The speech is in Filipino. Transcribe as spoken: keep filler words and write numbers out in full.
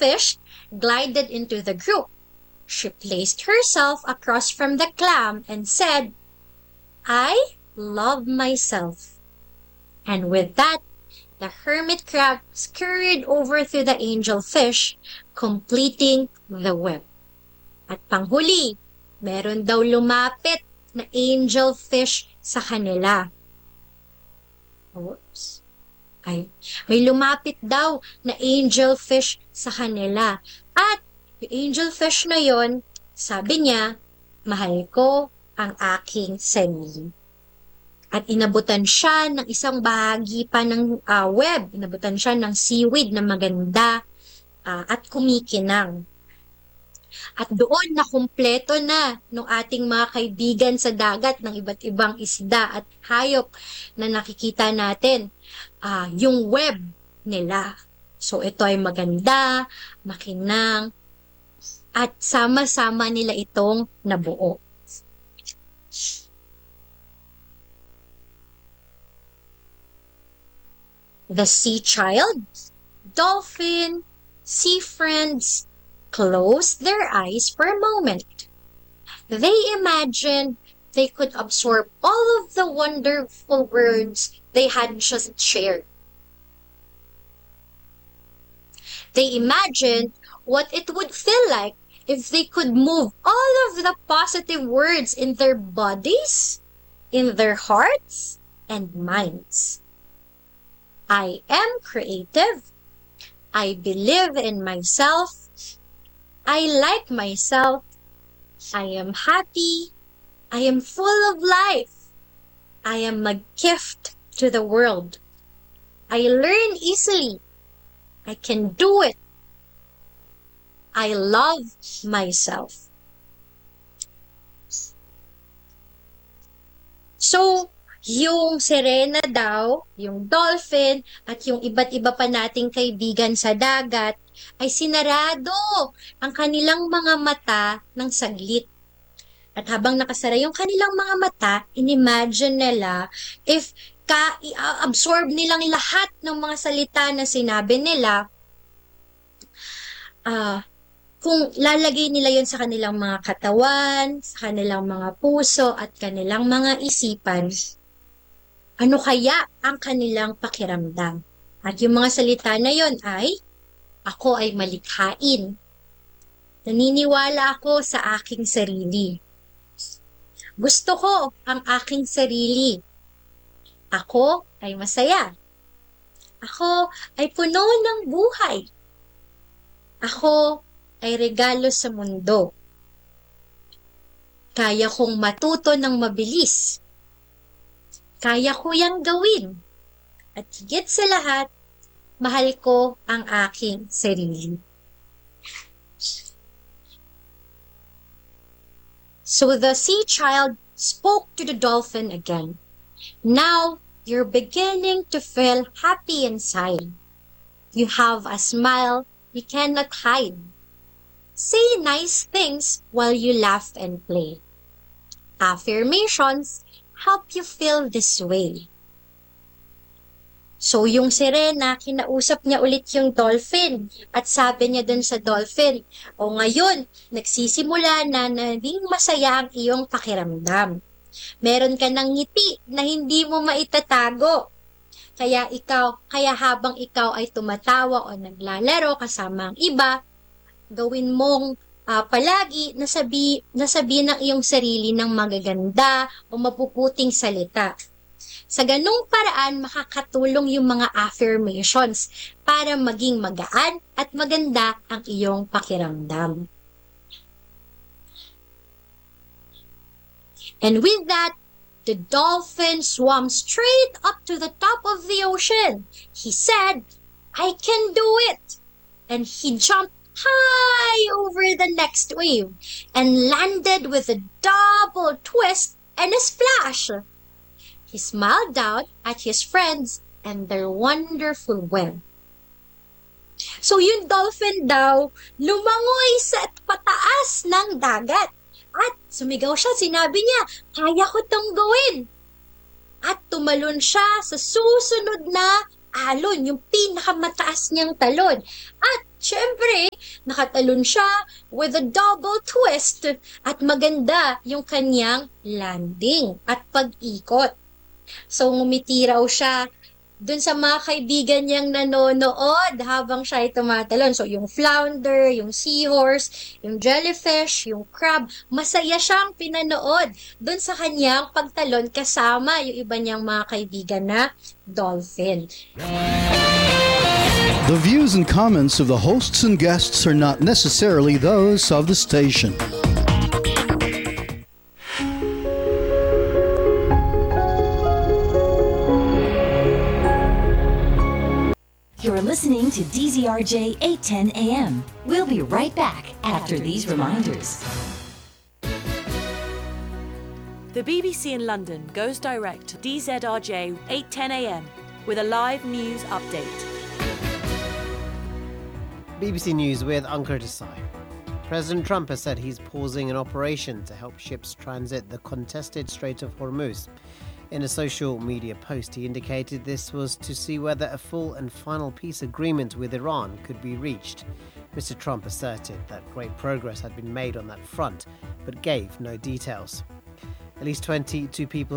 fish glided into the group. She placed herself across from the clam and said, "I love myself." And with that, the hermit crab scurried over to the angelfish, completing the web. At panghuli, meron daw lumapit na angelfish sa kanila. Oops. Ay, may lumapit daw na angelfish sa kanila. At yung angelfish na yon, sabi niya, "Mahal ko ang aking sarili." At inabutan siya ng isang bahagi pa ng uh, web. Inabutan siya ng seaweed na maganda uh, at kumikinang. At doon na kumpleto na ng ating mga kaibigan sa dagat ng iba't ibang isda at hayop na nakikita natin uh, yung web nila. So ito ay maganda, makinang, at sama-sama nila itong nabuo. The sea child, dolphin, sea friends closed their eyes for a moment. They imagined they could absorb all of the wonderful words they had just shared. They imagined what it would feel like if they could move all of the positive words in their bodies, in their hearts, and minds. I am creative. I believe in myself. I like myself. I am happy. I am full of life. I am a gift to the world. I learn easily. I can do it. I love myself. So, yung sirena daw, yung dolphin, at yung iba't iba pa nating kaibigan sa dagat, ay sinarado ang kanilang mga mata ng saglit. At habang nakasara yung kanilang mga mata, inimagine nila if ka i-absorb nilang lahat ng mga salita na sinabi nila, ah, uh, kung lalagay nila yon sa kanilang mga katawan, sa kanilang mga puso, at kanilang mga isipan, ano kaya ang kanilang pakiramdam? At yung mga salita na yon ay, "Ako ay malikhain. Naniniwala ako sa aking sarili. Gusto ko ang aking sarili. Ako ay masaya. Ako ay puno ng buhay. Ako ay regalo sa mundo. Kaya kong matuto ng mabilis. Kaya ko yang gawin. At higit sa lahat, mahal ko ang aking sarili." So the sea child spoke to the dolphin again. "Now you're beginning to feel happy inside. You have a smile you cannot hide. Say nice things while you laugh and play. Affirmations help you feel this way." So yung sirena, kinausap niya ulit yung dolphin at sabi niya dun sa dolphin, "O ngayon, nagsisimula na naging masaya ang iyong pakiramdam. Meron ka ng ngiti na hindi mo maitatago. Kaya ikaw, kaya habang ikaw ay tumatawa o naglalaro kasama ang iba, gawin mong uh, palagi nasabi, nasabi ng iyong sarili ng magaganda o mapuputing salita. Sa ganung paraan, makakatulong yung mga affirmations para maging magaan at maganda ang iyong pakiramdam." And with that, the dolphin swam straight up to the top of the ocean. He said, "I can do it." And he jumped high over the next wave and landed with a double twist and a splash. He smiled out at his friends and their wonderful web. So yung dolphin daw, lumangoy sa pataas ng dagat. At sumigaw siya, sinabi niya, "Kaya ko tong gawin." At tumalon siya sa susunod na alon, yung pinakamataas niyang talon. At Siyempre, nakatalon siya with a double twist at maganda yung kanyang landing at pag-ikot. So, ngumiti raw siya dun sa mga kaibigan niyang nanonood habang siya ay tumatalon. So, yung flounder, yung seahorse, yung jellyfish, yung crab, masaya siyang pinanood dun sa kanyang pagtalon kasama yung iba niyang mga kaibigan na dolphin. The views and comments of the hosts and guests are not necessarily those of the station. You're listening to D Z R J eight ten A M. We'll be right back after these reminders. The B B C in London goes direct to D Z R J eight ten A M with a live news update. B B C News with Ankur Desai. President Trump has said he's pausing an operation to help ships transit the contested Strait of Hormuz. In a social media post, he indicated this was to see whether a full and final peace agreement with Iran could be reached. Mister Trump asserted that great progress had been made on that front, but gave no details. At least twenty-two people